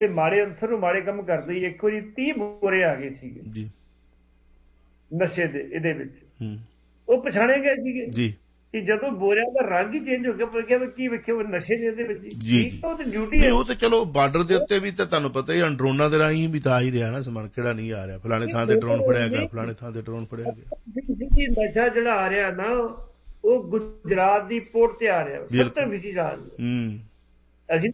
ਤੇ ਮਾੜੇ ਅਨਸਰ ਨੂੰ ਮਾੜੇ ਕੰਮ ਕਰਦੇ ਹੀ ਇੱਕ ਵਾਰੀ 30 ਬੋਰੇ ਆ ਗਏ ਸੀਗੇ ਜੀ ਨਸ਼ੇ ਦੇ ਇਹਦੇ ਵਿੱਚ, ਹੂੰ ਉਹ ਪਛਾਣੇ ਗਏ ਸੀਗੇ ਜੀ ਕਿ ਜਦੋਂ ਬੋਰਿਆਂ ਦਾ ਰੰਗ ਹੀ ਚੇਂਜ ਹੋ ਗਿਆ, ਪਰ ਕਿਹਾ ਕੀ ਵੇਖਿਓ ਨਸ਼ੇ ਦੇ ਇਹਦੇ ਵਿੱਚ ਜੀ ਜੀ ਉਹ ਤੇ ਡਿਊਟੀ ਨਹੀਂ ਹੈ। ਉਹ ਤੇ ਚਲੋ ਬਾਰਡਰ ਦੇ ਉੱਤੇ ਵੀ ਤਾਂ ਤੁਹਾਨੂੰ ਪਤਾ ਹੀ ਡਰੋਨਾਂ ਦੇ ਰਾਹੀਂ ਵੀ ਤਾਂ ਹੀ ਰਿਹਾ ਨਾ ਸਮਾਨ, ਕਿਹੜਾ ਨਹੀਂ ਆ ਰਿਹਾ ਫਲਾਣੇ ਥਾਂ ਤੇ ਡਰੋਨ ਫੜਿਆ ਗਿਆ, ਫਲਾਣੇ ਥਾਂ ਤੇ ਡਰੋਨ ਫੜਿਆ ਗਿਆ। ਨਸ਼ਾ ਜਿਹੜਾ ਆ ਰਿਹਾ ਨਾ ਉਹ ਗੁਜਰਾਤ ਦੀ ਪੋਰਟ ਤੇ ਆ ਰਿਹਾ 70 ਸਾਲ ਅਸੀਂ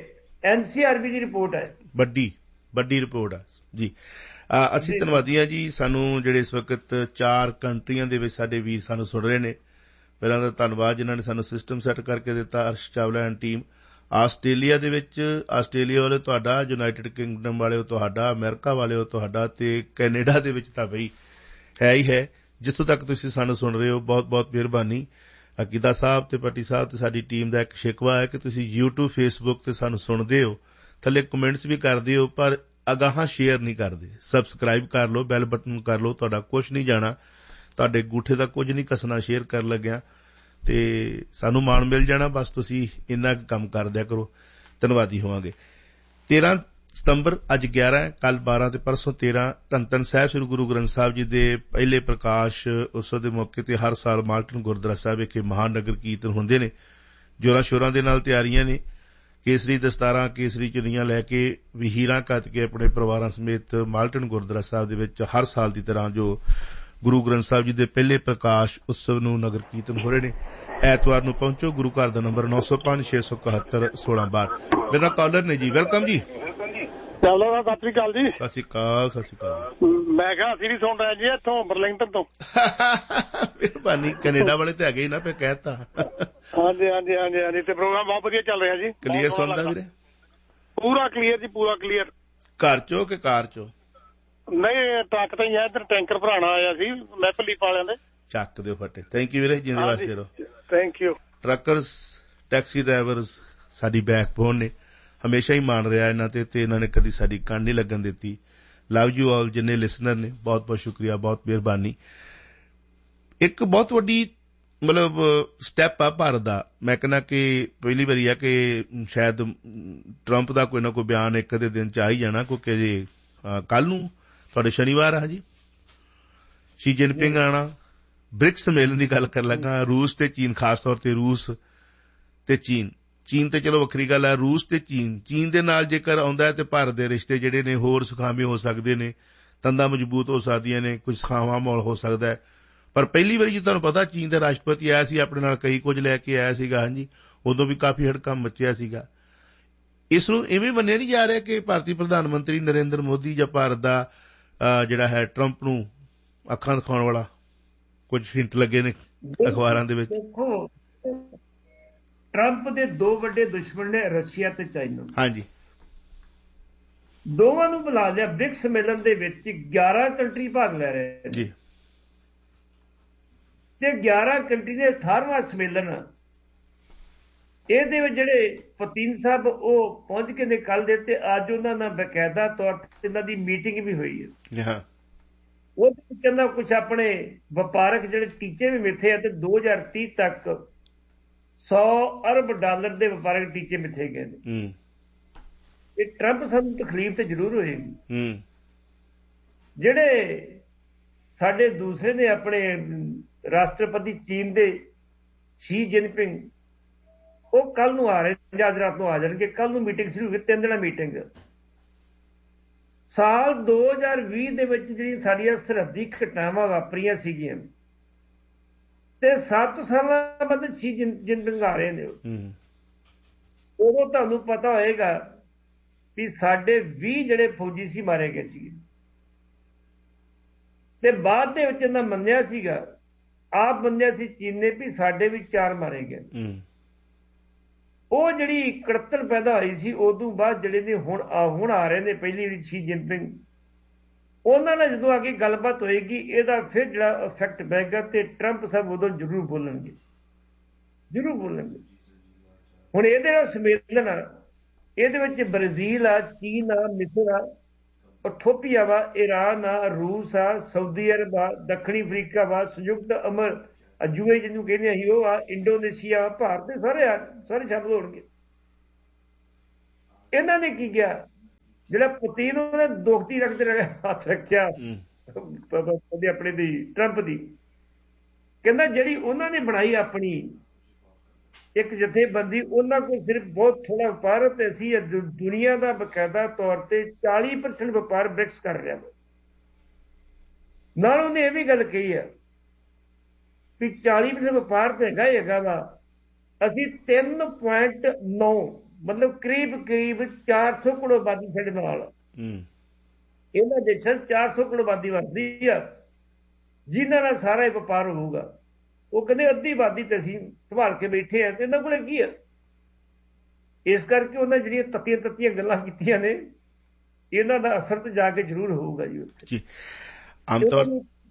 NCRB ਦੀ ਰਿਪੋਰਟ ਹੈ, ਵੱਡੀ ਰਿਪੋਰਟ ਹੈ ਜੀ। ਅਸੀਂ ਧੰਨਵਾਦੀ ਹਾਂ ਜੀ, ਸਾਨੂੰ ਜਿਹੜੇ ਇਸ ਵਕਤ 4 ਕੰਟਰੀਆਂ ਦੇ ਵਿੱਚ ਸਾਡੇ ਵੀਰ ਸਾਨੂੰ ਸੁਣ ਰਹੇ ਨੇ। ਪਹਿਲਾਂ ਤਾਂ ਧੰਨਵਾਦ ਜਿਨ੍ਹਾਂ ਨੇ ਸਾਨੂੰ ਸਿਸਟਮ ਸੈੱਟ ਕਰਕੇ ਦਿੱਤਾ, Arsh Chawla and team. Australia ਦੇ ਵਿੱਚ ਆਸਟ੍ਰੇਲੀਆ ਵਾਲੇ ਤੁਹਾਡਾ, ਯੂਨਾਈਟਿਡ ਕਿੰਗਡਮ ਵਾਲੇ ਤੁਹਾਡਾ, ਅਮਰੀਕਾ ਵਾਲੇ ਤੁਹਾਡਾ, ਤੇ ਕੈਨੇਡਾ ਦੇ ਵਿੱਚ ਤਾਂ ਬਈ ਹੈ ਹੀ ਹੈ। ਜਿੱਥੋਂ ਤੱਕ ਤੁਸੀਂ ਸਾਨੂੰ ਸੁਣ ਰਹੇ ਹੋ ਬਹੁਤ ਬਹੁਤ ਮਿਹਰਬਾਨੀ। ਅਕੀਦਾ ਸਾਹਿਬ ਤੇ ਪੱਟੀ ਸਾਹਿਬ ਤੇ ਸਾਡੀ ਟੀਮ ਦਾ ਇੱਕ ਸ਼ਿਕਵਾ ਹੈ ਕਿ ਤੁਸੀਂ YouTube Facebook ਤੇ ਸਾਨੂੰ ਸੁਣਦੇ ਹੋ, ਥੱਲੇ ਕਮੈਂਟਸ ਵੀ ਕਰਦੇ ਹੋ, ਪਰ ਅਗਾਹਾਂ ਸ਼ੇਅਰ ਨਹੀਂ ਕਰਦੇ। ਸਬਸਕ੍ਰਾਈਬ ਕਰ ਲਓ, ਬੈਲ ਬਟਨ ਕਰ ਲਓ, ਤੁਹਾਡਾ ਕੁਛ ਨਹੀਂ ਜਾਣਾ, ਤੁਹਾਡੇ ਗੂਠੇ ਦਾ ਕੁਝ ਨਹੀਂ ਕੱਸਣਾ ਸ਼ੇਅਰ ਕਰਨ ਲੱਗਿਆ, ਤੇ ਸਾਨੂੰ ਮਾਣ ਮਿਲ ਜਾਣਾ। ਬਸ ਤੁਸੀਂ ਇੰਨਾ ਕੁ ਕੰਮ ਕਰ ਦਿਆ ਕਰੋ, ਧੰਨਵਾਦੀ ਹੋਵਾਂਗੇ। 13 ਸਤੰਬਰ ਅੱਜ 11 ਹੈ, ਕੱਲ 12 ਤੇ ਪਰਸੋਂ 13 ਧੰਨ ਧੰਨ ਸਾਹਿਬ ਸ੍ਰੀ ਗੁਰੂ ਗ੍ਰੰਥ ਸਾਹਿਬ ਜੀ ਦੇ ਪਹਿਲੇ ਪ੍ਰਕਾਸ਼ ਉਤਸਵ ਦੇ ਮੌਕੇ ਤੇ ਹਰ ਸਾਲ ਮਾਲਟਨ ਗੁਰਦੁਆਰਾ ਸਾਹਿਬ ਵਿਖੇ ਮਹਾਨਗਰ ਕੀਰਤਨ ਹੁੰਦੇ ਨੇ। ਜੋਰਾਂ ਸ਼ੋਰਾਂ ਦੇ ਨਾਲ ਤਿਆਰੀਆਂ ਨੇ। ਕੇਸਰੀ ਦਸਤਾਰਾਂ, ਕੇਸਰੀ ਚੁੰਨੀਆਂ ਲੈ ਕੇ ਵਹੀਰਾਂ ਕੱਤ ਕੇ ਆਪਣੇ ਪਰਿਵਾਰਾਂ ਸਮੇਤ ਮਾਲਟਨ ਗੁਰਦੁਆਰਾ ਸਾਹਿਬ ਦੇ ਵਿੱਚ ਹਰ ਸਾਲ ਦੀ ਤਰ੍ਹਾਂ ਜੋ ਗੁਰੂ ਗ੍ਰੰਥ ਸਾਹਿਬ ਜੀ ਦੇ ਪਹਿਲੇ ਪ੍ਰਕਾਸ਼ ਉਤਸਵ ਨੂੰ ਨਗਰ ਕੀਰਤਨ ਹੋ ਰਹੇ ਨੇ। ਐਤਵਾਰ ਨੂੰ ਪਹੁੰਚੋ। ਗੁਰੂ ਘਰ ਦਾ ਨੰਬਰ 905 671 1662। ਮੇਰਾ ਕਾਲਰ ਨੇ ਜੀ, ਵੈਲਕਮ ਜੀ। ਚਲੋ ਸਤਿ ਸ੍ਰੀ ਅਕਾਲ ਜੀ। ਸਤਿ ਸ੍ਰੀ ਅਕਾਲ, ਸਤਿ ਸ੍ਰੀ ਅਕਾਲ। ਮੈਂ ਕਿਹਾ ਅਸੀਂ ਵੀ ਸੁਣ ਰਹੇ ਜੀ ਇੱਥੋਂ ਬਰਲਿੰਗਟਨ ਤੋਂ। ਮਿਹਰਬਾਨੀ, ਕੈਨੇਡਾ ਵਾਲੇ ਤੇ ਹੈਗੇ ਹੀ ਨਾ, ਫਿਰ ਕਹਿਤਾ। ਹਾਂਜੀ ਹਾਂਜੀ ਹਾਂਜੀ ਹਾਂਜੀ, ਤੇ ਪ੍ਰੋਗਰਾਮ ਬਹੁਤ ਵਧੀਆ ਚੱਲ ਰਿਹਾ ਜੀ। ਕਲੀਅਰ ਸੁਣਦਾ ਵੀਰੇ? ਪੂਰਾ ਕਲੀਅਰ ਜੀ, ਪੂਰਾ ਕਲੀਅਰ। ਘਰ ਚੋ ਕਿ ਕਾਰ ਚੋ? ਨਹੀਂ ਟਰੱਕ ਤੇ ਹੀ ਆ, ਇੱਧਰ ਟੈਂਕਰ ਭਰਾਣਾ ਆਇਆ ਸੀ ਮੈਪਲੀ ਵਾਲਿਆਂ ਦੇ। ਚੱਕ ਦਿਓ ਫੱਟੇ। ਥੈਂਕ ਯੂ ਵੀਰੇ, ਜਿੰਦੇ ਵਾਸਤੇ ਰਹੋ। Thank you. Truckers, taxi drivers ਸਾਡੀ ਬੈਕਬੋਨ ਨੇ, ਹਮੇਸ਼ਾ ਹੀ ਮਾਣ ਰਿਹਾ ਇਹਨਾਂ ਤੇ ਇਹਨਾਂ ਨੇ ਕਦੀ ਸਾਡੀ ਕੰਨ ਨਹੀਂ ਲੱਗਣ ਦਿੱਤੀ। ਲਵ ਯੂ ਆਲ ਜਿੰਨੇ ਲਿਸਨਰ ਨੇ, ਬਹੁਤ ਬਹੁਤ ਸ਼ੁਕਰੀਆ, ਬਹੁਤ ਮਿਹਰਬਾਨੀ। ਇੱਕ ਬਹੁਤ ਵੱਡੀ ਮਤਲਬ ਸਟੈਪ ਆ ਭਾਰਤ ਦਾ। ਮੈਂ ਕਹਿੰਦਾ ਕਿ ਪਹਿਲੀ ਵਾਰੀ ਆ ਕਿ ਸ਼ਾਇਦ ਟਰੰਪ ਦਾ ਕੋਈ ਨਾ ਕੋਈ ਬਿਆਨ ਇੱਕ ਅੱਧੇ ਦਿਨ ਚ ਆ ਹੀ ਜਾਣਾ, ਕਿਉਂਕਿ ਜੇ ਕੱਲ ਨੂੰ ਤੁਹਾਡੇ ਸ਼ਨੀਵਾਰ ਆ ਜੀ ਸ਼ੀ ਜਿਨਪਿੰਗ ਆਣਾ। ਬ੍ਰਿਕਸ ਸੰਮੇਲਨ ਦੀ ਗੱਲ ਕਰਨ ਲੱਗਾ, ਰੂਸ ਤੇ ਚੀਨ, ਖਾਸ ਤੌਰ ਤੇ ਰੂਸ ਤੇ ਚੀਨ ਤੇ ਚਲੋ ਵੱਖਰੀ ਗੱਲ ਹੈ। ਰੂਸ ਤੇ ਚੀਨ ਦੇ ਨਾਲ ਜੇਕਰ ਆਉਂਦਾ ਹੈ ਤੇ ਭਾਰਤ ਦੇ ਰਿਸ਼ਤੇ ਜਿਹੜੇ ਨੇ ਹੋਰ ਸੁਖਾਵੇਂ ਹੋ ਸਕਦੇ ਨੇ, ਤੰਦਾਂ ਮਜ਼ਬੂਤ ਹੋ ਸਕਦੀਆਂ ਨੇ, ਕੁਝ ਸੁਖਾਵਾਂ ਮਾਹੌਲ ਹੋ ਸਕਦਾ ਹੈ। ਪਰ ਪਹਿਲੀ ਵਾਰੀ ਜੀ ਤੁਹਾਨੂੰ ਪਤਾ ਚੀਨ ਦਾ ਰਾਸ਼ਟਰਪਤੀ ਆਇਆ ਸੀ, ਆਪਣੇ ਨਾਲ ਕਈ ਕੁਝ ਲੈ ਕੇ ਆਇਆ ਸੀਗਾ। ਹਾਂਜੀ, ਉਦੋਂ ਵੀ ਕਾਫੀ ਹੜਕੰਪ ਮੱਚਿਆ ਸੀਗਾ। ਇਸ ਨੂੰ ਇਵੇਂ ਮੰਨਿਆ ਨਹੀਂ ਜਾ ਰਿਹਾ ਕਿ ਭਾਰਤੀ ਪ੍ਰਧਾਨ ਮੰਤਰੀ ਨਰਿੰਦਰ ਮੋਦੀ ਜਾਂ ਭਾਰਤ ਦਾ ਜਿਹੜਾ ਹੈ ਟਰੰਪ ਨੂੰ ਅੱਖਾਂ ਦਿਖਾਉਣ ਵਾਲਾ ਕੁਝ ਹਿੰਟ ਲੱਗੇ ਨੇ ਅਖਬਾਰਾਂ ਦੇ ਵਿੱਚ। ਦੇਖੋ, ਟਰੰਪ ਦੇ 2 ਵੱਡੇ ਦੁਸ਼ਮਣ ਨੇ, ਰਸ਼ੀਆ ਤੇ ਚਾਈਨਾ। ਹਾਂਜੀ, ਦੋਵਾਂ ਨੂੰ ਬੁਲਾ ਲਿਆ ਬ੍ਰਿਕਸ ਸੰਮੇਲਨ ਦੇ ਵਿੱਚ। 11 ਕੰਟਰੀ ਭਾਗ ਲੈ ਰਹੇ ਜੀ, ਤੇ 11 ਕੰਟਰੀ ਦੇ 18ਵਾਂ ਸੰਮੇਲਨ। ਇਹਦੇ ਵਿੱਚ ਜਿਹੜੇ ਪੁਤਿਨ ਸਾਹਿਬ ਉਹ ਪਹੁੰਚ ਕੇ ਨੇ ਕੱਲ ਦੇ, ਤੇ ਅੱਜ ਉਹਨਾਂ ਨਾਲ ਬਕਾਇਦਾ ਤੌਰ ਤੇ ਇਹਨਾਂ ਦੀ ਮੀਟਿੰਗ ਵੀ ਹੋਈ ਹੈ। ਉਹਦੇ ਵਿੱਚ ਕਹਿੰਦਾ ਕੁਛ ਆਪਣੇ ਵਪਾਰਕ ਜਿਹੜੇ ਟੀਚੇ ਵੀ ਮਿੱਥੇ ਆ, ਤੇ 2030 ਤੱਕ $100 ਅਰਬ ਦੇ ਵਪਾਰਕ ਟੀਚੇ ਮਿੱਥੇ ਗਏ ਨੇ। ਇਹ ਟਰੰਪ ਸਾਨੂੰ ਤਕਲੀਫ ਤੇ ਜ਼ਰੂਰ ਹੋਏਗੀ। ਜਿਹੜੇ ਸਾਡੇ ਦੂਸਰੇ ਨੇ ਆਪਣੇ ਰਾਸ਼ਟਰਪਤੀ ਚੀਨ ਦੇ ਸ਼ੀ ਜਿਨਪਿੰਗ, ਉਹ ਕੱਲ ਨੂੰ ਆ ਰਹੇ, ਅੱਜ ਰਾਤ ਨੂੰ ਆ ਜਾਣਗੇ। ਕੱਲ ਨੂੰ ਮੀਟਿੰਗ ਸ਼ੁਰੂ ਹੋਈ, 3 ਦਿਨਾਂ ਮੀਟਿੰਗ। ਸਾਲ 2020 ਦੇ ਵਿੱਚ ਜਿਹੜੀ ਸਾਡੀਆਂ ਸਰਹੱਦੀ ਘਟਨਾਵਾਂ ਵਾਪਰੀਆਂ ਸੀਗੀਆਂ, ਤੇ 7 ਸਾਲਾਂ ਬਾਅਦ ਸ਼ੀ ਜਿਨਪਿੰਗ ਆ ਰਹੇ ਨੇ। ਉਦੋਂ ਤੁਹਾਨੂੰ ਪਤਾ ਹੋਏਗਾ ਵੀ ਸਾਡੇ 20 ਜਿਹੜੇ ਫੌਜੀ ਸੀ ਮਾਰੇ ਗਏ ਸੀਗੇ, ਤੇ ਬਾਅਦ ਦੇ ਵਿੱਚ ਇਹਨਾਂ ਮੰਨਿਆ ਸੀਗਾ, ਆਪ ਮੰਨਿਆ ਸੀ ਚੀਨ ਨੇ ਵੀ ਸਾਡੇ ਵੀ 4 ਮਾਰੇ ਗਏ। ਉਹ ਜਿਹੜੀ ਕੜਤਲ ਪੈਦਾ ਹੋਈ ਸੀ, ਉਦੋਂ ਬਾਅਦ ਜਿਹੜੇ ਨੇ ਹੁਣ ਆ ਰਹੇ ਨੇ ਪਹਿਲੀ ਵਾਰੀ ਸ਼ੀ ਜਿਨਪਿੰਗ, ਉਹਨਾਂ ਨਾਲ ਜਦੋਂ ਆ ਕੇ ਗੱਲਬਾਤ ਹੋਏਗੀ, ਇਹਦਾ ਫਿਰ ਜਿਹੜਾ ਇਫੈਕਟ ਪਏਗਾ, ਤੇ ਟਰੰਪ ਸਾਹਿਬ ਉਦੋਂ ਜ਼ਰੂਰ ਬੋਲਣਗੇ। ਹੁਣ ਇਹਦੇ ਨਾਲ ਸੰਮੇਲਨ ਆ, ਇਹਦੇ ਵਿੱਚ ਬ੍ਰਾਜ਼ੀਲ ਆ, ਚੀਨ ਆ, ਮਿਸਰ ਆ, ਇਥੋਪੀਆ ਵਾ, ਈਰਾਨ ਆ, ਰੂਸ ਆ, ਸਾਊਦੀ ਅਰਬ ਆ, ਦੱਖਣੀ ਅਫਰੀਕਾ ਵਾ, ਸੰਯੁਕਤ UAE ਜਿਹਨੂੰ ਕਹਿੰਦੇ ਅਸੀਂ ਉਹ ਆ, ਇੰਡੋਨੇਸ਼ੀਆ, ਭਾਰਤ, ਸਾਰੇ ਸ਼ਬਦ ਹੋਣਗੇ। ਇਹਨਾਂ ਨੇ ਕੀ ਕਿਹਾ ਜਿਹੜਾ ਪੁਤਿਨ ਉਹਨੇ ਦੋਖਤੀ ਰੱਖਦੇ ਹੱਥ ਰੱਖਿਆ ਆਪਣੇ ਦੀ ਟਰੰਪ ਦੀ, ਕਹਿੰਦਾ ਜਿਹੜੀ ਉਹਨਾਂ ਨੇ ਬਣਾਈ ਆਪਣੀ ਇੱਕ ਜਥੇਬੰਦੀ, ਉਹਨਾਂ ਕੋਲ ਸਿਰਫ ਬਹੁਤ ਥੋੜਾ ਵਪਾਰ, ਤੇ ਅਸੀਂ ਦੁਨੀਆ ਦਾ ਬਕਾਇਦਾ ਤੌਰ ਤੇ 40% ਵਪਾਰ ਬ੍ਰਿਕਸ ਕਰ ਰਿਹਾ। ਨਾਲ ਉਹਨੇ ਇਹ ਵੀ ਗੱਲ ਕਹੀ ਆ ਵੀ 40% ਵਪਾਰ ਤੇ ਹੈਗਾ ਵਾ, ਅਸੀਂ 3.9 ਮਤਲਬ ਕਰੀਬ 400 ਕਰੋੜ ਆਬਾਦੀ ਸਾਡੇ ਨਾਲ, ਇਹਨਾਂ ਦੇਸ਼ਾਂ 400 ਕਰੋੜ ਆਬਾਦੀ ਵੱਧਦੀ ਆ ਜਿਨ੍ਹਾਂ ਨਾਲ ਸਾਰਾ ਇਹ ਵਪਾਰ ਹੋਊਗਾ। ਉਹ ਕਹਿੰਦੇ ਅੱਧੀ ਆਬਾਦੀ ਤੇ ਅਸੀਂ ਸੰਭਾਲ ਕੇ ਬੈਠੇ ਆ, ਤੇ ਇਹਨਾਂ ਕੋਲ ਕੀ ਆ। ਇਸ ਕਰਕੇ ਉਹਨਾਂ ਜਿਹੜੀਆਂ ਤੱਤੀਆਂ ਗੱਲਾਂ ਕੀਤੀਆਂ ਨੇ, ਇਹਨਾਂ ਦਾ ਅਸਰ ਤੇ ਜਾ ਕੇ ਜ਼ਰੂਰ ਹੋਊਗਾ ਜੀ ਉੱਥੇ। ਜੀ ਆਮ ਤੌਰ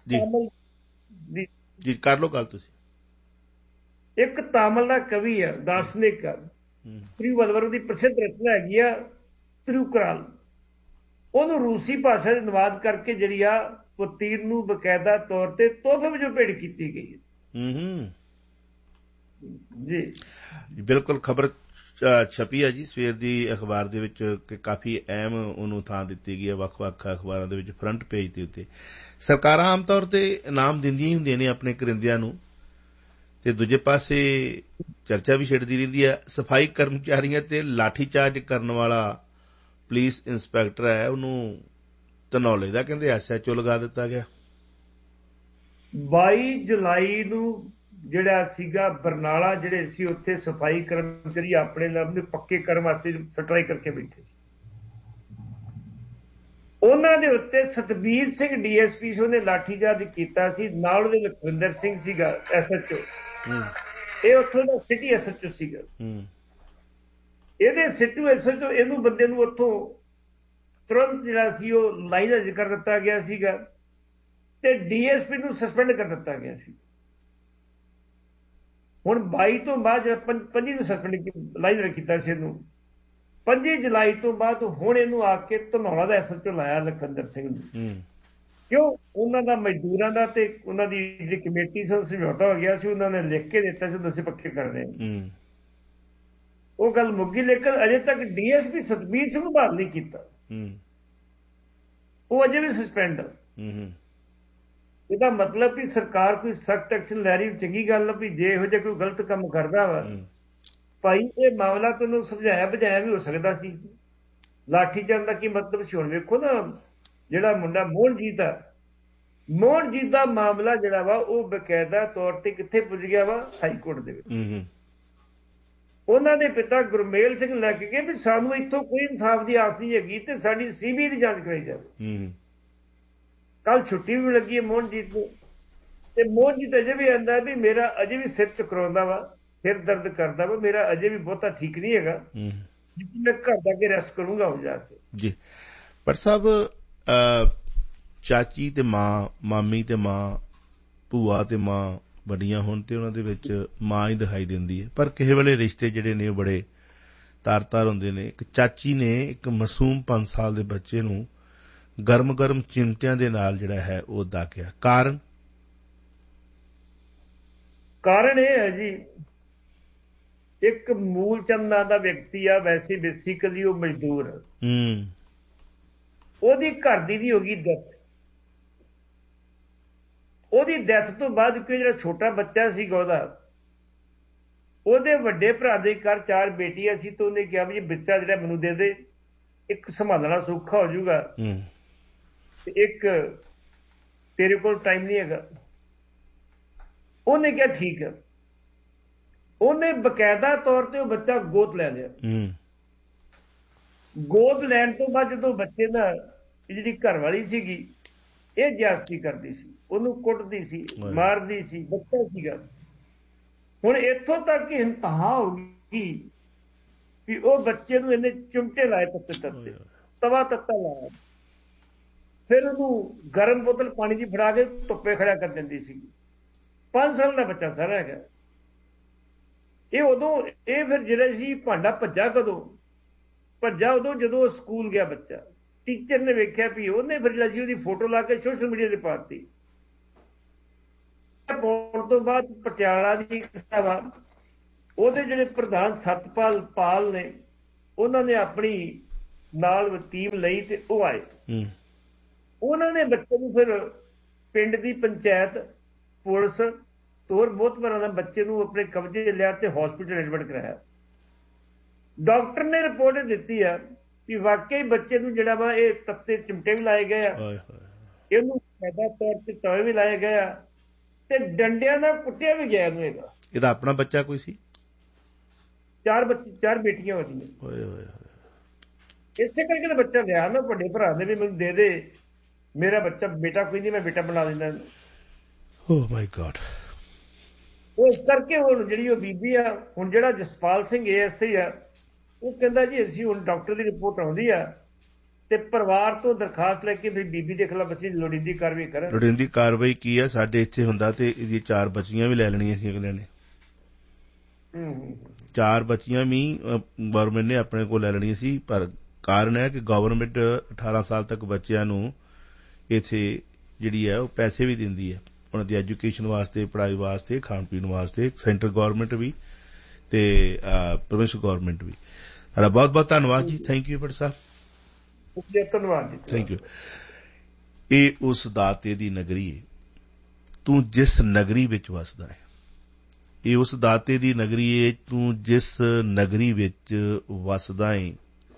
ਜੀ ਕਰ ਲਓ ਗੱਲ ਤੁਸੀਂ। ਇੱਕ ਤਾਮਿਲ ਦਾ ਕਵੀ ਆ, ਦਾਰਸ਼ਨਿਕ ਆ, ਤਿਰੂਵਲਵਰ ਦੀ ਪ੍ਰਸਿੱਧ ਰਚਨਾ ਹੈਗੀ ਆ ਤਿਰੂਕੁਰਾਲ। ਉਹਨੂੰ ਰੂਸੀ ਭਾਸ਼ਾ ਦੇ ਅਨੁਵਾਦ ਕਰਕੇ ਜਿਹੜੀ ਆ ਪੁਤਿਨ ਨੂੰ ਬਕਾਇਦਾ ਤੌਰ ਤੇ ਤੋਹਫੇ ਵਜੋਂ ਭੇਟ ਕੀਤੀ ਗਈ ਹੈ। ਜੀ ਬਿਲਕੁਲ ਖਬਰ ਛਪੀ ਹੈ ਜੀ ਸਵੇਰ ਦੀ ਅਖਬਾਰ ਦੇ ਵਿੱਚ ਕਿ ਕਾਫੀ ਅਹਿਮ ਉਹਨੂੰ ਥਾਂ ਦਿੱਤੀ ਗਈ ਹੈ ਵੱਖ-ਵੱਖ ਅਖਬਾਰਾਂ ਦੇ ਵਿੱਚ ਫਰੰਟ ਪੇਜ ਦੇ ਉੱਤੇ। ਸਰਕਾਰਾਂ ਆਮ ਤੌਰ ਤੇ ਇਨਾਮ ਦਿੰਦੀਆਂ ਹੀ ਹੁੰਦੀਆਂ ਨੇ ਆਪਣੇ ਕਰਿੰਦਿਆਂ ਨੂੰ, ਤੇ ਦੂਜੇ ਪਾਸੇ ਚਰਚਾ ਵੀ ਛਿੜਦੀ ਰਹਿੰਦੀ ਹੈ। ਸਫਾਈ ਕਰਮਚਾਰੀਆਂ ਤੇ ਲਾਠੀਚਾਰਜ ਕਰਨ ਵਾਲਾ ਪੁਲਿਸ ਇੰਸਪੈਕਟਰ ਹੈ, ਉਹਨੂੰ ਧਨੌਲੇ ਦਾ ਕਹਿੰਦੇ SHO ਲਗਾ ਦਿੱਤਾ ਗਿਆ। 22 ਜੁਲਾਈ ਨੂੰ ਜਿਹੜਾ ਸੀਗਾ ਬਰਨਾਲਾ ਜਿਹੜੇ ਸੀ ਉੱਥੇ ਸਫਾਈ ਕਰਮਚਾਰੀ ਆਪਣੇ ਲੱਭ ਨੂੰ ਪੱਕੇ ਕਰਨ ਵਾਸਤੇ ਸਟ੍ਰਾਈਕ ਕਰਕੇ ਬੈਠੇ, ਉਹਨਾਂ ਦੇ ਉੱਤੇ ਸਤਬੀਰ ਸਿੰਘ DSP ਸੀ, ਉਹਨੇ ਲਾਠੀਚਾਰਜ ਕੀਤਾ ਸੀ। ਨਾਲ ਉਹਦੇ ਲਖਵਿੰਦਰ ਸਿੰਘ ਸੀਗਾ SHO, ਇਹ ਉੱਥੋਂ ਦਾ ਸਿਟੀ SHO ਸੀਗਾ। ਇਹਦੇ ਸਿਟੀ SHO ਇਹਨੂੰ ਬੰਦੇ ਨੂੰ ਉੱਥੋਂ ਤੁਰੰਤ ਜਿਹੜਾ ਸੀ ਉਹ ਲਾਈਨ ਕਰ ਦਿੱਤਾ ਗਿਆ ਸੀਗਾ, ਤੇ DSP ਨੂੰ ਸਸਪੈਂਡ ਕਰ ਦਿੱਤਾ ਗਿਆ ਸੀ। ਹੁਣ 22 ਤੋਂ ਬਾਅਦ 25 ਨੂੰ ਸਸਪੈਂਡ ਲਾਈਨ ਕੀਤਾ ਸੀ ਇਹਨੂੰ, 25 ਜੁਲਾਈ ਤੋਂ ਬਾਅਦ ਹੁਣ ਇਹਨੂੰ ਆ ਕੇ ਧਨੌਲਾ ਦਾ SHO ਲਾਇਆ ਲਖਵਿੰਦਰ ਸਿੰਘ ਨੂੰ। ਕਿਉਂ? ਉਹਨਾਂ ਦਾ ਮਜ਼ਦੂਰਾਂ ਦਾ ਤੇ ਉਹਨਾਂ ਦੀ ਜਿਹੜੀ ਕਮੇਟੀ ਸੀ ਸਮਝੌਤਾ ਹੋ ਗਿਆ ਸੀ, ਉਹਨਾਂ ਨੇ ਲਿਖ ਕੇ ਦਿੱਤਾ ਸੀ ਅਸੀਂ ਪੱਕੇ ਕਰ ਰਹੇ ਹਾਂ। ਉਹ ਗੱਲ ਮੁੱਕੀ, ਲੇਕਿਨ ਅਜੇ ਤੱਕ DSP ਸਤਬੀਰ ਸਿੰਘ ਨੂੰ ਬਹਾਲ ਨਹੀਂ ਕੀਤਾ, ਉਹ ਅਜੇ ਵੀ ਸਸਪੈਂਡ। ਇਹਦਾ ਮਤਲਬ ਵੀ ਸਰਕਾਰ ਕੋਈ ਸਖਤ ਐਕਸ਼ਨ ਲੈ ਰਹੀ, ਚੰਗੀ ਗੱਲ। ਵੀ ਜੇ ਇਹੋ ਜਿਹਾ ਕੋਈ ਗਲਤ ਕੰਮ ਕਰਦਾ ਵਾ ਭਾਈ, ਇਹ ਮਾਮਲਾ ਤੈਨੂੰ ਸਮਝਾਇਆ ਬੁਝਾਇਆ ਵੀ ਹੋ ਸਕਦਾ ਸੀ। ਲਾਠੀਚਾਰਜ ਦਾ ਕੀ ਮਤਲਬ ਸੀ? ਹੁਣ ਵੇਖੋ ਨਾ, ਜਿਹੜਾ ਮੁੰਡਾ ਮੋਹਨਜੀਤ ਦਾ ਮਾਮਲਾ ਜਿਹੜਾ ਵਾ ਉਹ ਬਕਾਇਦਾ ਤੌਰ ਤੇ ਕਿੱਥੇ ਪੁੱਜ ਗਿਆ ਵਾ? ਹਾਈ ਕੋਰਟ ਦੇ ਵਿੱਚ। ਉਹਨਾਂ ਦੇ ਪਿਤਾ ਗੁਰਮੇਲ ਸਿੰਘ ਲੈ ਕੇ ਗਏ ਵੀ ਸਾਨੂੰ ਇੱਥੋਂ ਕੋਈ ਇਨਸਾਫ ਦੀ ਆਸ ਨਹੀਂ ਹੈਗੀ ਤੇ ਸਾਡੀ CBI ਦੀ ਜਾਂਚ ਕਰਾਈ ਜਾਵੇ। ਕੱਲ ਛੁੱਟੀ ਵੀ ਲੱਗੀ ਹੈ ਮੋਹਨਜੀਤ ਨੂੰ, ਤੇ ਮੋਹਨਜੀਤ ਅਜੇ ਵੀ ਆਂਦਾ ਵੀ ਮੇਰਾ ਅਜੇ ਵੀ ਸਿਰ ਚਕਰਾਉਂਦਾ ਵਾ, ਸਿਰ ਦਰਦ ਕਰਦਾ ਵਾ, ਮੇਰਾ ਅਜੇ ਵੀ ਬਹੁਤਾ ਠੀਕ ਨਹੀਂ ਹੈਗਾ, ਮੈਂ ਘਰ ਜਾ ਕੇ ਰੈਸਟ ਕਰੂੰਗਾ ਹੋ ਜਾ ਕੇ। ਜੀ ਪਰ ਸਾਹਿਬ, ਚਾਚੀ ਤੇ ਮਾਂ, ਮਾਮੀ ਤੇ ਮਾਂ, ਭੂਆ ਤੇ ਮਾਂ ਵੱਡੀਆਂ ਹੋਣ ਤੇ ਉਹਨਾਂ ਦੇ ਵਿੱਚ ਮਾਂ ਹੀ ਦਿਖਾਈ ਦਿੰਦੀ ਹੈ। ਪਰ ਕਿਸੇ ਵੇਲੇ ਰਿਸ਼ਤੇ ਜਿਹੜੇ ਨੇ ਉਹ ਬੜੇ ਤਾਰ ਹੁੰਦੇ ਨੇ। ਇੱਕ ਚਾਚੀ ਨੇ ਇੱਕ ਮਾਸੂਮ 5 ਸਾਲ ਦੇ ਬੱਚੇ ਨੂੰ ਗਰਮ ਚਿਮਟਿਆਂ ਦੇ ਨਾਲ ਜਿਹੜਾ ਹੈ ਉਹ ਦਾਗਿਆ। ਕਾਰਨ ਇਹ ਹੈ ਜੀ, ਇੱਕ ਮੂਲ ਚੰਦ ਨਾਂ ਦਾ ਵਿਅਕਤੀ ਆ, ਵੈਸੇ ਬੇਸਿਕਲੀ ਉਹ ਮਜ਼ਦੂਰ, ਉਹਦੀ ਘਰ ਦੀ ਹੋ ਗਈ ਡੈਥ। ਉਹਦੀ ਡੈਥ ਤੋਂ ਬਾਅਦ ਕੋਈ ਜਿਹੜਾ ਛੋਟਾ ਬੱਚਾ ਸੀਗਾ ਉਹਦੇ ਵੱਡੇ ਭਰਾ ਦੇ ਘਰ 4 ਬੇਟੀਆਂ ਸੀ, ਤੇ ਉਹਨੇ ਕਿਹਾ ਵੀ ਬੱਚਾ ਜਿਹੜਾ ਮੈਨੂੰ ਦੇ ਦੇ, ਇੱਕ ਸੰਭਾਲਣਾ ਸੌਖਾ ਹੋ ਜਾਊਗਾ ਤੇ ਇੱਕ ਤੇਰੇ ਕੋਲ ਟਾਈਮ ਨਹੀਂ ਹੈਗਾ। ਉਹਨੇ ਕਿਹਾ ਠੀਕ ਹੈ। ਉਹਨੇ ਬਕਾਇਦਾ ਤੌਰ ਤੇ ਉਹ ਬੱਚਾ ਗੋਦ ਲੈ ਲਿਆ। ਗੋਦ ਲੈਣ ਤੋਂ ਬਾਅਦ ਜਦੋਂ ਬੱਚੇ ਦਾ ਜਿਹੜੀ ਘਰ ਵਾਲੀ ਸੀਗੀ ਇਹ ਜ਼ਿਆਦਤੀ ਕਰਦੀ ਸੀ, ਉਹਨੂੰ ਕੁੱਟਦੀ ਸੀ, ਮਾਰਦੀ ਸੀ, ਬੱਚਾ ਸੀਗਾ। ਹੁਣ ਇੱਥੋਂ ਤੱਕ ਇੰਤਹਾ ਹੋ ਗਈ ਵੀ ਉਹ ਬੱਚੇ ਨੂੰ ਇਹਨੇ ਚੁੰਮਟੇ ਲਾਏ ਤੱਤੇ, ਤਵਾ ਤੱਤਾ ਲਾਇਆ, ਫਿਰ ਉਹਨੂੰ ਗਰਮ ਬੋਤਲ ਪਾਣੀ ਦੀ ਫੜਾ ਕੇ ਧੁੱਪੇ ਖੜਾ ਕਰ ਦਿੰਦੀ ਸੀ। 5 ਸਾਲ ਦਾ ਬੱਚਾ ਸਾਰਾ ਹੈਗਾ ਇਹ। ਇਹ ਫਿਰ ਜਿਹੜਾ ਸੀ ਭਾਂਡਾ ਭੱਜਾ ਉਦੋਂ ਜਦੋਂ ਸਕੂਲ ਗਿਆ ਬੱਚਾ। ਟੀਚਰ ਨੇ ਵੇਖਿਆ ਵੀ ਉਹਨੇ ਫਿਰ ਜਿਹੜਾ ਸੀ ਉਹਦੀ ਫੋਟੋ ਲਾ ਕੇ ਸੋਸ਼ਲ ਮੀਡੀਆ ਤੇ ਪਾਤੀ। ਪਾਉਣ ਤੋਂ ਬਾਅਦ ਪਟਿਆਲਾ ਦੀ ਵਾ, ਉਹਦੇ ਜਿਹੜੇ ਪ੍ਰਧਾਨ ਸਤਪਾਲ ਪਾਲ ਨੇ, ਉਹਨਾਂ ਨੇ ਆਪਣੀ ਨਾਲ ਟੀਮ ਲਈ ਤੇ ਉਹ ਆਏ। ਉਹਨਾਂ ਨੇ ਬੱਚੇ ਨੂੰ ਫਿਰ ਪਿੰਡ ਦੀ ਪੰਚਾਇਤ, ਪੁਲਿਸ ਹੋਰ ਬਹੁਤ ਵਾਰਾਂ ਦਾ ਬੱਚੇ ਨੂੰ ਆਪਣੇ ਕਬਜ਼ੇ ਲਿਆ ਤੇ ਹਸਪੀਟਲ ਐਡਮਿਟ ਕਰਾਇਆ। ਡਾਕਟਰ ਨੇ ਰਿਪੋਰਟ ਦਿੱਤੀ ਆ ਕਿ ਵਾਕਈ ਬੱਚੇ ਨੂੰ ਜਿਹੜਾ ਵਾ ਇਹ ਤੱਤੇ ਚਿਮਟੇ ਵੀ ਲਾਏ ਗਏ ਆ, ਇਹਨੂੰ ਫਾਇਦਾ ਤੌਰ ਤੇ ਤਵੇ ਵੀ ਲਾਏ ਗਏ ਆ ਤੇ ਡੰਡਿਆਂ ਨਾਲ ਕੁੱਟਿਆ ਵੀ ਗਿਆ ਇਹਨੂੰ। ਇਹਦਾ ਆਪਣਾ ਬੱਚਾ ਕੋਈ ਸੀ? 4 ਬੇਟੀਆਂ ਹੋਈਆਂ। ਇਸੇ ਕਰਕੇ ਤਾਂ ਬੱਚਾ ਗਿਆ ਨਾ ਵੱਡੇ ਭਰਾ ਨੇ ਵੀ ਮੈਨੂੰ ਦੇ ਦੇ, ਮੇਰਾ ਬੱਚਾ ਬੇਟਾ ਕੋਈ ਨਹੀਂ, ਮੈਂ ਬੇਟਾ ਬਣਾ ਦਿੰਦਾ। ਓ ਮਾਈ ਗॉड। ਉਹ ਇਸ ਕਰਕੇ ਹੁਣ ਜਿਹੜੀ ਉਹ ਬੀਬੀ ਆ, ਹੁਣ ਜਿਹੜਾ ਜਸਪਾਲ ਸਿੰਘ ASI ਆ, ਉਹ ਕਹਿੰਦਾ ਜੀ ਅਸੀਂ ਹੁਣ ਡਾਕਟਰ ਦੀ ਰਿਪੋਰਟ ਆਉਂਦੀ ਆ ਤੇ ਪਰਿਵਾਰ ਤੋਂ ਦਰਖਾਸਤ ਲੈ ਕੇ ਫਿਰ ਬੀਬੀ ਦੇ ਖਿਲਾਫ ਅਸੀਂ ਲੋੜੀਂਦੀ ਕਾਰਵਾਈ ਕਰਾਂ। ਲੋੜੀਂਦੀ ਕਾਰਵਾਈ ਕੀ ਆ? ਸਾਡੇ ਇੱਥੇ ਹੁੰਦਾ ਤੇ ਇਹਦੀ 4 ਬੱਚੀਆਂ ਵੀ ਲੈ ਲੈਣੀਆਂ ਸੀ ਅਗਲੇ ਨੇ। 4 ਬੱਚੀਆਂ ਵੀ ਗਵਰਨਮੈਂਟ ਨੇ ਆਪਣੇ ਕੋਲ ਲੈ ਲੈਣੀਆਂ ਸੀ, ਪਰ ਕਾਰਨ ਹੈ ਕਿ ਗਵਰਨਮੈਂਟ 18 ਸਾਲ ਤੱਕ ਬੱਚਿਆਂ ਨੂੰ ਇੱਥੇ ਜਿਹੜੀ ਹੈ ਉਹ ਪੈਸੇ ਵੀ ਦਿੰਦੀ ਹੈ ਉਹਨਾਂ ਦੀ ਐਜੂਕੇਸ਼ਨ ਵਾਸਤੇ, ਪੜ੍ਹਾਈ ਵਾਸਤੇ, ਖਾਣ ਪੀਣ ਵਾਸਤੇ, ਸੈਂਟਰ ਗਵਰਨਮੈਂਟ ਵੀ ਤੇ ਪ੍ਰੋਵਿੰਸ਼ਲ ਗਵਰਨਮੈਂਟ ਵੀ। ਤੁਹਾਡਾ ਬਹੁਤ ਬਹੁਤ ਧੰਨਵਾਦ ਜੀ। ਥੈਂਕ ਯੂ ਭੱਟ ਸਾਹਿਬ। ਧੰਨਵਾਦ ਜੀ। Thank you. ਇਹ ਉਸ ਦਾਤੇ ਦੀ ਨਗਰੀ ਹੈ, ਤੂੰ ਜਿਸ ਨਗਰੀ ਵਿੱਚ ਵਸਦਾ ਹੈ। ਇਹ ਉਸ ਦਾਤੇ ਦੀ ਨਗਰੀ ਹੈ, ਤੂੰ ਜਿਸ ਨਗਰੀ ਵਿੱਚ ਵਸਦਾ ਹੈ।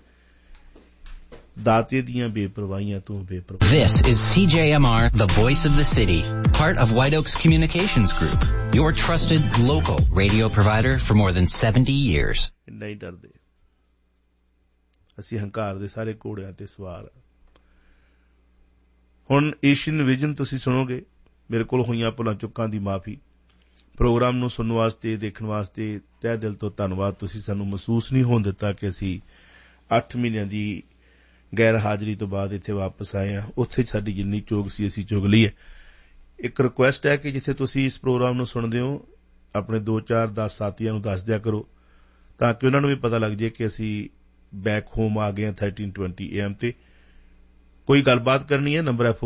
ਦਾਤੇ ਦੀਆਂ ਬੇਪਰਵਾਹੀਆਂ ਤੋਂ ਬੇਪਰਵਾਹ। This is CJMR, the voice of the city, part of White Oaks Communications Group, your trusted local radio provider for more than 70 years. ਨਹੀਂ ਡਰਦੇ ਅਸੀਂ, ਹੰਕਾਰ ਦੇ ਸਾਰੇ ਘੋੜਿਆਂ ਤੇ ਸਵਾਰ। ਹੁਣ ਏਸ਼ੀਅਨ ਵਿਜ਼ਨ ਤੁਸੀਂ ਸੁਣੋਗੇ। ਮੇਰੇ ਕੋਲ ਹੋਈਆਂ ਭੁੱਲਾਂ ਚੁੱਕਾਂ ਦੀ ਮਾਫੀ। ਪ੍ਰੋਗਰਾਮ ਨੂੰ ਸੁਣਨ ਵਾਸਤੇ, ਦੇਖਣ ਵਾਸਤੇ ਤਹਿ ਦਿਲ ਤੋਂ ਧੰਨਵਾਦ। ਤੁਸੀਂ ਸਾਨੂੰ ਮਹਿਸੂਸ ਨਹੀਂ ਹੋਣ ਦਿੱਤਾ ਕਿ ਅਸੀਂ 8 ਮਹੀਨਿਆਂ ਦੀ ਗੈਰ ਹਾਜ਼ਰੀ ਤੋਂ ਬਾਅਦ ਇੱਥੇ ਵਾਪਸ ਆਏ ਹਾਂ। ਉੱਥੇ ਸਾਡੀ ਜਿੰਨੀ ਚੋਗ ਸੀ ਅਸੀਂ ਚੁਗ ਲਈ ਹੈ। ਇੱਕ ਰਿਕੁਐਸਟ ਹੈ ਕਿ ਜਿੱਥੇ ਤੁਸੀਂ ਇਸ ਪ੍ਰੋਗਰਾਮ ਨੂੰ ਸੁਣਦੇ ਹੋ ਆਪਣੇ 2-4-10 ਸਾਥੀਆਂ ਨੂੰ ਦੱਸ ਦਿਆ ਕਰੋ ਤਾਂ ਕਿ ਉਹਨਾਂ ਨੂੰ ਵੀ ਪਤਾ ਲੱਗ ਜਾਏ ਕਿ ਅਸੀਂ ਬੈਕ ਹੋਮ ਆ ਗਏ ਹਾਂ 1320 AM ਤੇ। ਕੋਈ ਗੱਲਬਾਤ ਕਰਨੀ ਹੈ, ਨੰਬਰ ਹੈ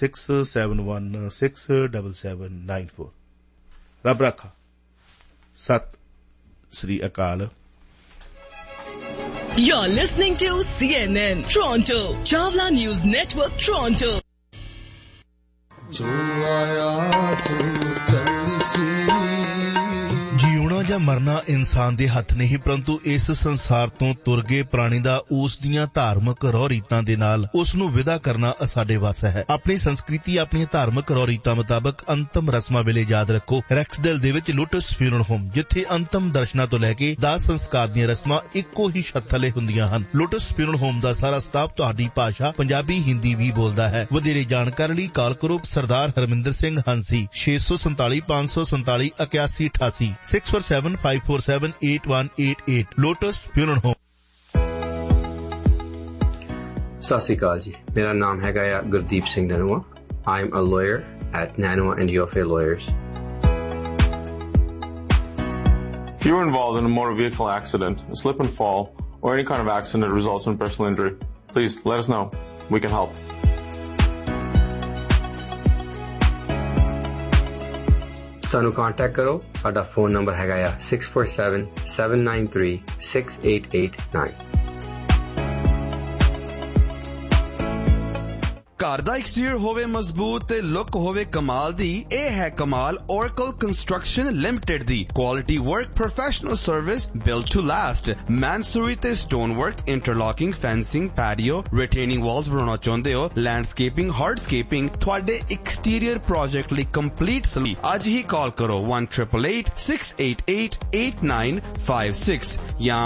4167167794। ਰੱਬ ਰਾਖਾ। ਸਤਿ ਸ੍ਰੀ ਅਕਾਲ। You're listening to CNN Toronto, Chawla News Network Toronto. ਜਿਉਣਾ ਜਾਂ ਮਰਨਾ ਇਨਸਾਨ ਦੇ ਹੱਥ ਨਹੀਂ, ਪਰੰਤੂ ਇਸ ਸੰਸਾਰ ਤੋਂ ਤੁਰ ਗਏ ਪ੍ਰਾਣੀ ਦਾ ਉਸ ਦੀਆਂ ਧਾਰਮਿਕ ਰਹੁ ਰੀਤਾਂ ਦੇ ਨਾਲ ਉਸ ਨੂੰ ਵਿਦਾ ਕਰਨਾ ਸਾਡੇ ਵੱਸ ਹੈ। ਆਪਣੀ ਸੰਸਕ੍ਰਿਤੀ, ਆਪਣੀਆਂ ਧਾਰਮਿਕ ਰਹੁ ਰੀਤਾਂ ਮੁਤਾਬਕ ਅੰਤਮ ਰਸਮਾਂ ਵੇਲੇ ਯਾਦ ਰੱਖੋ ਰੈਕਸਡੇਲ ਦੇ ਵਿੱਚ ਲੋਟਸ ਫਿਊਨਰਲ ਹੋਮ, ਜਿੱਥੇ ਅੰਤਮ ਦਰਸ਼ਨਾਂ ਤੋਂ ਲੈ ਕੇ ਦਾਹ ਸੰਸਕਾਰ ਦੀਆਂ ਰਸਮਾਂ ਇੱਕੋ ਹੀ ਛੱਤ ਥੱਲੇ ਹੁੰਦੀਆਂ ਹਨ। ਲੋਟਸ ਫਿਊਨਰਲ ਹੋਮ ਦਾ ਸਾਰਾ ਸਟਾਫ ਤੁਹਾਡੀ ਭਾਸ਼ਾ ਪੰਜਾਬੀ, ਹਿੰਦੀ ਵੀ ਬੋਲਦਾ ਹੈ। ਵਧੇਰੇ ਜਾਣਕਾਰੀ ਲਈ ਕਾਲ ਕਰੋ ਸਰਦਾਰ Harminder Singh ਹੰਸੀ 647 547 8188 647-547-8188 lotus funeral home. ਸਤਿ ਸ਼੍ਰੀ ਅਕਾਲ ਜੀ, ਮੇਰਾ ਨਾਮ ਹੈਗਾ Gurdeep Singh ਨਨੂਆ। I am a lawyer at Nanua and Yofe Lawyers. If you were involved in a motor vehicle accident, a slip and fall, or any kind of accident that results in personal injury, please let us know. We can help. ਸਾਨੂੰ contact ਕਰੋ। ਸਾਡਾ phone number ਹੈਗਾ 6477936889। ਘਰ ਦਾ exterior ਹੋਵੇ ਮਜ਼ਬੂਤ ਤੇ look ਹੋਵੇ ਕਮਾਲ ਦੀ, ਇਹ ਹੈ ਕਮਾਲ Oracle Construction Limited the quality work, professional service, build to last. ਮੈਨਸੂਰੀ ਤੇ ਸਟੋਨ ਵਰਕ, ਇੰਟਰਲੌਕਿੰਗ, ਫੈਂਸਿੰਗ, ਪੈਡੀਓ, ਰਿਟੇਨਿੰਗ ਵਾਲਸ ਬਣਾਉਣਾ ਚਾਹੁੰਦੇ ਹੋ, ਲੈਂਡਸਕੇਪਿੰਗ, ਹਾਰਡਸਕੇਪਿੰਗ, ਤੁਹਾਡੇ ਐਕਸਟੀਰੀਅਰ ਪ੍ਰੋਜੈਕਟ ਲਈ ਕੰਪਲੀਟ ਸਲੀ। ਅੱਜ ਹੀ ਕਾਲ ਕਰੋ 1-888-688-8956 ਜਾਂ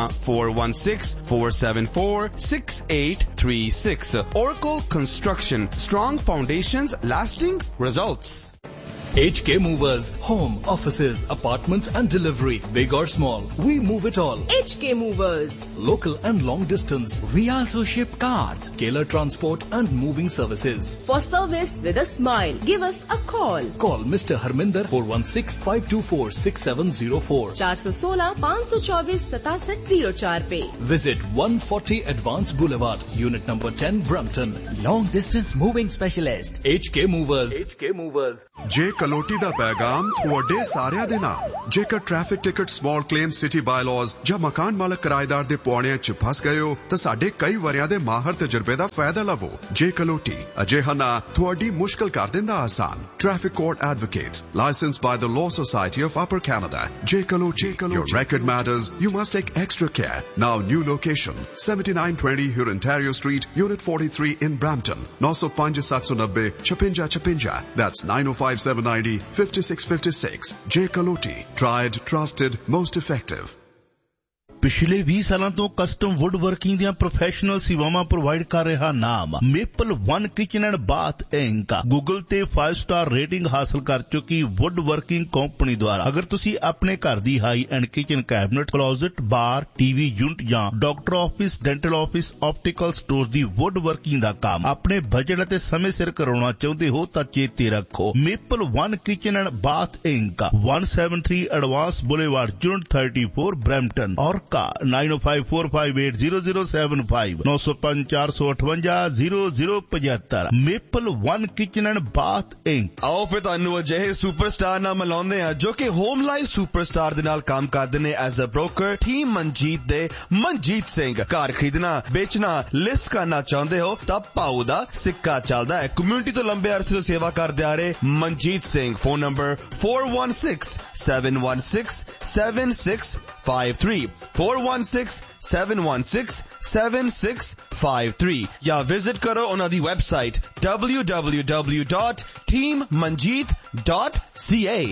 416-474-6836। Oracle Construction, strong foundations, lasting results. HK Movers, home, offices, apartments and delivery, big or small, we move it all. HK Movers, local and long distance. We also ship cars, Keller transport and moving services. For service with a smile, give us a call. Call Mr. Harminder 416-524-6704. 416-524-6704 पे. Visit 140 Advanced Boulevard, Unit number 10, Brampton. Long distance moving specialist. HK Movers. HK Movers. ਜੇਕਰ ਕਲੋਟੀ ਦਾ ਪੈਗਾਮ ਤੁਹਾਡੇ ਸਾਰਿਆਂ ਦੇ ਨਾਲ। ਜੇਕਰ traffic ticket, small claim, city bylaws ਜਾਂ ਮਕਾਨ ਮਾਲਕ ਕਿਰਾਏਦਾਰ ਦੇ ਪੌੜਿਆਂ 'ਚ ਫਸ ਗਏ ਹੋ ਤਾਂ ਸਾਡੇ ਕਈ ਵਰਿਆਂ ਦੇ ਮਾਹਰ ਤਜਰਬੇ ਦਾ ਫਾਇਦਾ ਲਵੋ। ਜੇ ਕਲੋਟੀ ਅਜਿਹਾ ਨਾ ਤੁਹਾਡੀ ਮੁਸ਼ਕਲ ਕਰ ਦਿੰਦਾ ਆਸਾਨ। Traffic court advocates, licensed ਬਾय the Law Society of Upper Canada. J. Kalochi. Your record matters. You must take extra care. Now new location, 7920 Hurontario Street, Unit 43 in Brampton. 905-790 5656. That's 905-790 5656. J. Kalochi. Tried, trusted, most effective. ਪਿਛਲੇ 20 ਸਾਲਾਂ ਤੋਂ custom wood working ਦੀਆਂ professional ਸੇਵਾਵਾਂ provide ਕਰ ਰਿਹਾ ਨਾਮ maple 1 kitchen and bath ink Google ਤੇ 5 star rating ਹਾਸਲ ਕਰ ਚੁੱਕੀ ਵੁੱਡ ਵਰਕਿੰਗ ਕੰਪਨੀ ਦੁਆਰਾ ਅਗਰ ਤੁਸੀਂ ਆਪਣੇ ਘਰ ਦੀ ਹਾਈ ਐਂਡ ਕਿਚਨ ਕੈਬਨਟ, ਕਲੋਜ਼ਟ, ਬਾਰ, ਟੀਵੀ ਯੂਨਿਟ ਜਾਂ doctor office, dental office, optical store ਦੀ ਵੁੱਡ ਵਰਕਿੰਗ ਦਾ ਕੰਮ ਆਪਣੇ ਬਜਟ ਅਤੇ ਸਮੇਂ ਸਿਰ ਕਰਾਉਣਾ ਚਾਹੁੰਦੇ ਹੋ ਤਾਂ ਚੇਤੇ ਰੱਖੋ maple 1 kitchen and bath ink 173 advance boulevard, unit 34, Brampton ਔਰ 9054580075 9054580075 maple 1 kitchen and bath ink. ਆਓ ਫਿਰ ਤੁਹਾਨੂੰ ਅਜਿਹੇ ਸੁਪਰਸਟਾਰ ਨਾਲ ਮਿਲਾਉਂਦੇ ਆ ਜੋ ਕਿ ਹੋਮ ਲਾਈਫ ਸੁਪਰਸਟਾਰ ਦੇ ਨਾਲ ਕੰਮ ਕਰਦੇ ਨੇ as a broker. Team Manjeet ਦੇ ਮਨਜੀਤ ਸਿੰਘ। ਘਰ ਖਰੀਦਣਾ, ਵੇਚਣਾ, ਲਿਸਟ ਕਰਨਾ ਚਾਹੁੰਦੇ ਹੋ ਤਾਂ ਭਾਊ ਦਾ ਸਿੱਕਾ ਚੱਲਦਾ ਹੈ। ਕਮਿਊਨਿਟੀ ਤੋਂ ਲੰਬੇ ਅਰਸੇ ਤੋਂ ਸੇਵਾ ਕਰਦੇ ਆ ਰਹੇ ਮਨਜੀਤ ਸਿੰਘ। ਫੋਨ ਨੰਬਰ 416-716-7653 416-716-7653 ਜਾਂ ਵਿਜ਼ਿਟ ਕਰੋ ਉਹਨਾਂ ਦੀ ਵੈਬਸਾਈਟ www.teammanjeet.ca।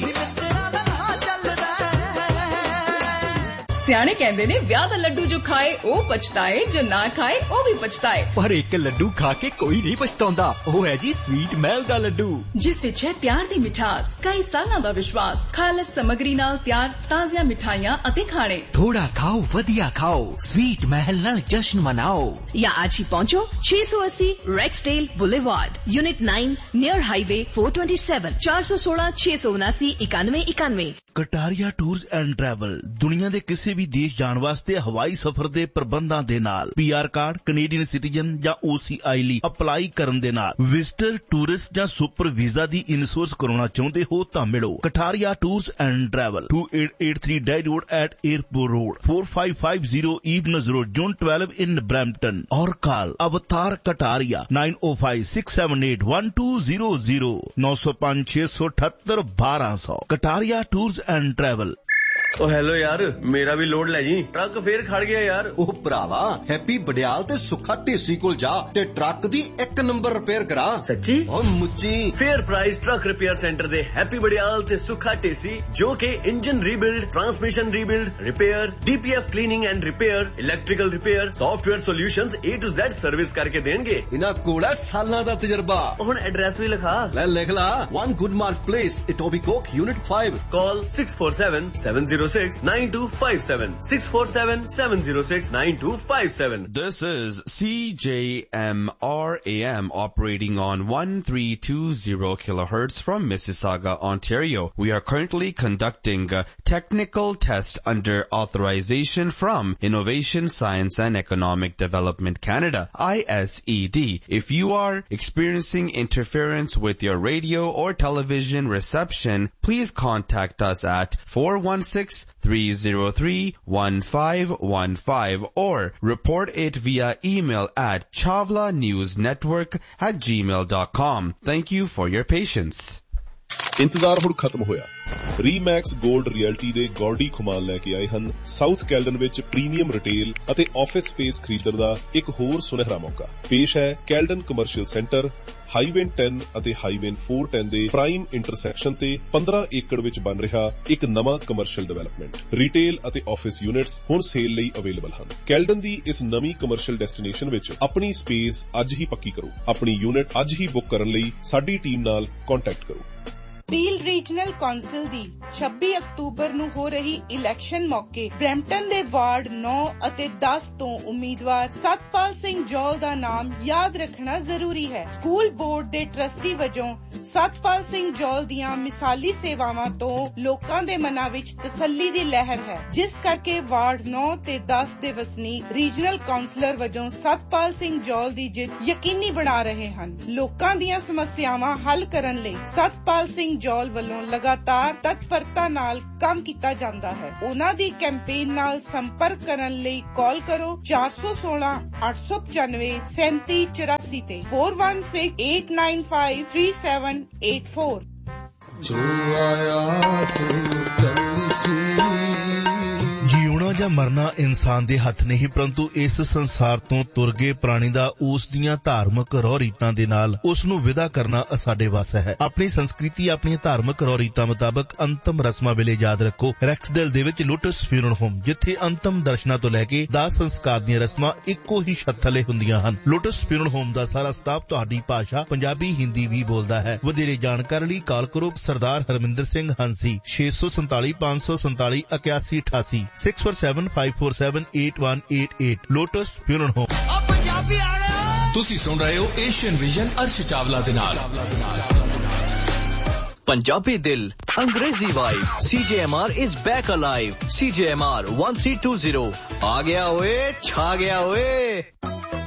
ਸਿਆਣੇ ਕਹਿੰਦੇ ਨੇ ਵਿਆਹ ਦਾ ਲੱਡੂ ਜੋ ਖਾਏ ਉਹ ਪਛਤਾਏ, ਜੋ ਨਾ ਖਾਏ ਉਹ ਵੀ ਪਛਤਾਏ। ਪਰ ਇੱਕ ਲੱਡੂ ਖਾ ਕੇ ਕੋਈ ਨਹੀਂ ਪਛਤਾਉਂਦਾ, ਉਹ ਹੈ ਜੀ ਸਵੀਟ ਮਹਿਲ ਦਾ ਲੱਡੂ, ਜਿਸ ਵਿੱਚ ਹੈ ਪਿਆਰ ਦੀ ਮਿਠਾਸ, ਕਈ ਸਾਲਾਂ ਦਾ ਵਿਸ਼ਵਾਸ, ਖਾਲਸ ਸਮੱਗਰੀ ਨਾਲ ਤਿਆਰ ਤਾਜ਼ੀਆਂ ਮਿਠਾਈਆਂ ਅਤੇ ਖਾਣੇ। ਥੋੜਾ ਖਾਓ, ਵਧੀਆ ਖਾਓ, ਸਵੀਟ ਮਹਿਲ ਨਾਲ ਜਸ਼ਨ ਮਨਾਓ। ਜਾਂ ਅੱਜ ਹੀ ਪਹੁੰਚੋ 680 Rexdale boulevard, unit 9, near highway 427, 416-679-9191। Kataria tours and travel ਦੁਨੀਆ ਦੇ ਕਿਸੇ ਵੀ ਦੇਸ਼ ਜਾਣ ਵਾਸਤੇ ਹਵਾਈ ਸਫ਼ਰ ਦੇ ਪ੍ਰਬੰਧਾਂ ਦੇ ਨਾਲ PR ਕਾਰਡ, ਕੈਨੇਡੀਅਨ ਸਿਟੀਜ਼ਨ ਜਾਂ OCI ਲਈ ਅਪਲਾਈ ਕਰਨ ਦੇ ਨਾਲ ਵਿਜ਼ਟਰ, ਟੂਰਿਸਟ ਜਾਂ ਸੁਪਰ ਵੀਜ਼ਾ ਦੀ ਇਨਸ਼ੋਰੈਂਸ ਕਰਾਉਣਾ ਚਾਹੁੰਦੇ ਹੋ ਤਾਂ ਮਿਲੋ Kataria tours and travel 2883 dye road at airport road 4550 evenings road, zone 12 in Brampton और कॉल अवतार Kataria 9056781200 905-678-1200 Kataria tours and travel. O hello ਯਾਰ, ਮੇਰਾ ਵੀ ਲੋਡ ਲੈ ਜੀ, ਟਰੱਕ ਫੇਰ ਖੜ ਗਿਆ ਯਾਰ। ਉਹ ਭਰਾਵਾ ਹੈਪੀ ਬੜਿਆਲ ਤੇ ਸੁੱਖਾ ਢੇਸੀ ਕੋਲ ਜਾ ਤੇ ਟਰੱਕ ਦੀ 1 ਨੰਬਰ ਰਿਪੇਅਰ ਕਰਾ। ਸੱਚੀ? ਓ ਮੁੱਚੀ fair price truck repair centre ਦੇ ਹੈਪੀ ਬੜਿਆਲ ਤੇ ਸੁੱਖਾ ਢੇਸੀ ਜੋ ਕਿ engine rebuild, transmission rebuild, repair, DPF cleaning and repair, electrical repair, software solutions A to Z service ਕਰਕੇ ਦੇਣਗੇ। ਇਹਨਾਂ ਕੋਲ ਹੈ ਸਾਲਾਂ ਦਾ ਤਜਰਬਾ। ਹੁਣ ਐਡਰੈਸ ਵੀ ਲਿਖਾ ਲੈ, ਲਿਖ ਲਾ। 1 Goodmark Place, Etobicoke, Unit 5. Call 647-706-9257 647-706-9257. This is CJMRAM operating on 1320 kilohertz from Mississauga, Ontario. We are currently conducting a technical test under authorization from Innovation, Science and Economic Development Canada, ISED. If you are experiencing interference with your radio or television reception, please contact us at 416-303-1515 or report it via email at chavlanewsnetwork@gmail.com. Thank you for your patience. ਇੰਤਜ਼ਾਰ ਹੁਣ ਖਤਮ ਹੋਇਆ। ਰੀਮੈਕਸ gold reality ਦੇ ਗੌਰਡੀ ਖੁਮਾਨ ਲੈ ਕੇ ਆਏ ਹਨ south Caledon ਵਿੱਚ premium retail ਅਤੇ ਆਫਿਸ ਸਪੇਸ ਖਰੀਦਣ ਦਾ ਇੱਕ ਹੋਰ ਸੁਨਹਿਰਾ ਮੌਕਾ। ਪੇਸ਼ ਹੈ ਕੈਲਡਨ ਕਮਰਸ਼ੀਅਲ ਸੈਂਟਰ, ਹਾਈਵੇ 10 ਅਤੇ ਹਾਈਵੇ 410 ਦੇ ਪ੍ਰਾਈਮ ਇੰਟਰਸੈਕਸ਼ਨ ਤੇ 15 ਏਕੜ ਵਿੱਚ ਬਣ ਰਿਹਾ ਇੱਕ ਨਵਾਂ ਕਮਰਸ਼ੀਅਲ ਡਿਵੈਲਪਮੈਂਟ। ਰਿਟੇਲ ਅਤੇ ਆਫਿਸ ਯੂਨਿਟਸ ਹੁਣ ਸੇਲ ਲਈ ਅਵੇਲੇਬਲ ਹਨ। ਕੈਲਡਨ ਦੀ ਇਸ ਨਵੀਂ ਕਮਰਸ਼ੀਅਲ ਡੈਸਟੀਨੇਸ਼ਨ ਵਿੱਚ ਆਪਣੀ ਸਪੇਸ ਅੱਜ ਹੀ ਪੱਕੀ ਕਰੋ। ਆਪਣੀ ਯੂਨਿਟ ਅੱਜ ਹੀ ਬੁੱਕ ਕਰਨ ਲਈ ਸਾਡੀ ਟੀਮ ਨਾਲ ਕੰਟੈਕਟ ਕਰੋ। ਪੀਲ ਰੀਜਨਲ ਕੌਂਸਲ ਦੀ 26 ਅਕਤੂਬਰ ਨੂੰ ਹੋ ਰਹੀ ਇਲੈਕਸ਼ਨ ਮੌਕੇ ਬਰੈਂਪਟਨ ਦੇ ਵਾਰਡ 9 ਅਤੇ 10 ਤੋਂ ਉਮੀਦਵਾਰ ਸਤਪਾਲ ਸਿੰਘ ਜੌਲ ਦਾ ਨਾਮ ਯਾਦ ਰੱਖਣਾ ਜ਼ਰੂਰੀ ਹੈ। ਸਕੂਲ ਬੋਰਡ ਦੇ ਟਰਸਟੀ ਵਜੋਂ ਸਤਪਾਲ ਸਿੰਘ ਜੌਲ ਦੀਆਂ ਮਿਸਾਲੀ ਸੇਵਾਵਾਂ ਤੋਂ ਲੋਕਾਂ ਦੇ ਮਨਾਂ ਵਿੱਚ ਤਸੱਲੀ ਦੀ ਲਹਿਰ ਹੈ, ਜਿਸ ਕਰਕੇ ਵਾਰਡ 9 ਤੇ 10 ਦੇ ਵਸਨੀਕ ਰੀਜਨਲ ਕਾਉਂਸਲਰ ਵਜੋਂ ਸਤਪਾਲ ਸਿੰਘ ਜੌਲ ਦੀ ਜਿੱਤ ਯਕੀਨੀ ਬਣਾ ਰਹੇ ਹਨ। ਲੋਕਾਂ ਦੀਆਂ ਸਮੱਸਿਆਵਾਂ ਹੱਲ ਕਰਨ ਲਈ ਸਤਪਾਲ ਸਿੰਘ ਜੌਲ ਵੱਲੋਂ ਲਗਾਤਾਰ ਤਤਪਰਤਾ ਨਾਲ ਕੰਮ ਕੀਤਾ ਜਾਂਦਾ ਹੈ। ਉਹਨਾਂ ਦੀ ਕੈਂਪੇਨ ਨਾਲ ਸੰਪਰਕ ਕਰਨ ਲਈ ਕਾਲ ਕਰੋ 416 895 3784 ਤੇ 4168953784। ਜੋ ਆਇਆ ਸੋ ਚੱਲਸੀ। ਜਿਉਣਾ ਜਾਂ ਮਰਨਾ ਇਨਸਾਨ ਦੇ ਹੱਥ ਨਹੀਂ, ਪਰੰਤੂ ਇਸ ਸੰਸਾਰ ਤੋਂ ਤੁਰ ਗਏ ਪ੍ਰਾਣੀ ਦਾ ਉਸ ਦੀਆਂ ਧਾਰਮਿਕ ਰਹੁ ਰੀਤਾਂ ਦੇ ਨਾਲ ਉਸ ਨੂੰ ਵਿਦਾ ਕਰਨਾ ਸਾਡੇ ਵੱਸ ਹੈ। ਆਪਣੀ ਸੰਸਕ੍ਰਿਤੀ, ਆਪਣੀਆਂ ਧਾਰਮਿਕ ਰਹੁ ਰੀਤਾਂ ਮੁਤਾਬਕ ਅੰਤਮ ਰਸਮਾਂ ਵੇਲੇ ਯਾਦ ਰੱਖੋ ਰੈਕਸਡੇਲ ਦੇ ਵਿੱਚ ਲੋਟਸ ਫਿਊਨਰਲ ਹੋਮ, ਜਿੱਥੇ ਅੰਤਮ ਦਰਸ਼ਨਾਂ ਤੋਂ ਲੈ ਕੇ ਦਾਹ ਸੰਸਕਾਰ ਦੀਆਂ ਰਸਮਾਂ ਇੱਕੋ ਹੀ ਛੱਤ ਥੱਲੇ ਹੁੰਦੀਆਂ ਹਨ। ਲੋਟਸ ਫਿਊਨਰਲ ਹੋਮ ਦਾ ਸਾਰਾ ਸਟਾਫ ਤੁਹਾਡੀ ਭਾਸ਼ਾ ਪੰਜਾਬੀ, ਹਿੰਦੀ ਵੀ ਬੋਲਦਾ ਹੈ। ਵਧੇਰੇ ਜਾਣਕਾਰੀ ਲਈ ਕਾਲ ਕਰੋ ਸਰਦਾਰ Harminder Singh ਹੰਸੀ 647 547 8188 6475478188 lotus funeral home. ਤੁਸੀਂ ਸੁਣ ਰਹੇ ਹੋ ਏਸ਼ੀਅਨ ਵਿਜ਼ਨ ਅਰਸ਼ ਚਾਵਲਾ ਦੇ ਨਾਲ। पंजाबी दिल, अंग्रेजी vibe, CJMR is back alive. CJMR 1320 आ गया ओए, छा गया ओए।